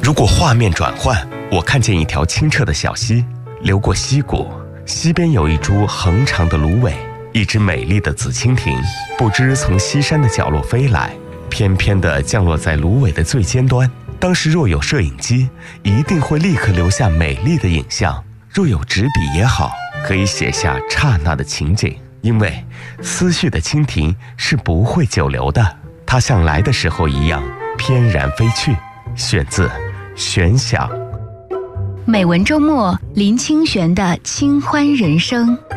如果画面转换，我看见一条清澈的小溪，流过溪谷，溪边有一株横长的芦苇，一只美丽的紫蜻蜓，不知从西山的角落飞来，翩翩地降落在芦苇的最尖端。当时若有摄影机，一定会立刻留下美丽的影像，若有纸笔也好，可以写下刹那的情景。因为思绪的蜻蜓是不会久留的，它像来的时候一样翩然飞去。选自玄想。 美文周末，林清玄的清欢人生。